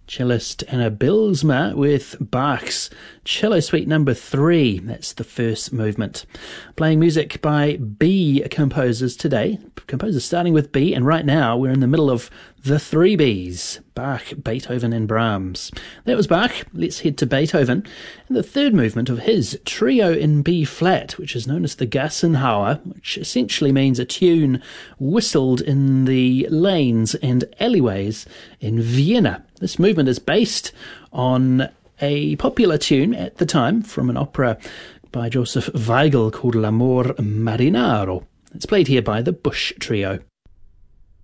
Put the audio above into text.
Cellist Anna Bylsma with Bach's Cello Suite Number 3. That's the first movement. Playing music by B composers today. Composers starting with B, and right now we're in the middle of the 3 Bs. Bach, Beethoven and Brahms. That was Bach. Let's head to Beethoven and the third movement of his Trio in B flat, which is known as the Gassenhauer, which essentially means a tune whistled in the lanes and alleyways in Vienna. This movement is based on a popular tune at the time from an opera by Joseph Weigl called L'Amor Marinaro. It's played here by the Bush Trio.